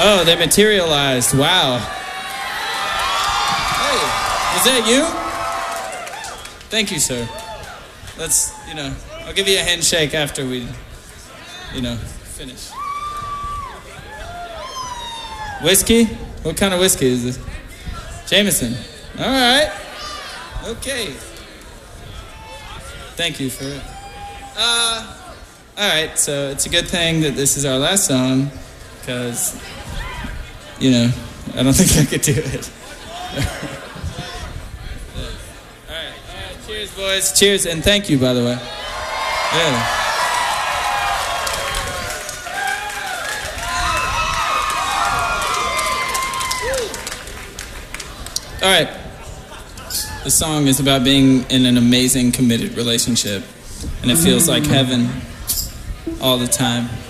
Oh, they materialized. Wow. Hey, is that you? Thank you, sir. Let's, I'll give you a handshake after we, finish. Whiskey? What kind of whiskey is this? Jameson. All right. Okay. Thank you for it. All right, so it's a good thing that this is our last song, because, I don't think I could do it. All right, cheers, boys. Cheers, and thank you, by the way. Yeah. All right. The song is about being in an amazing, committed relationship, and it feels like heaven all the time.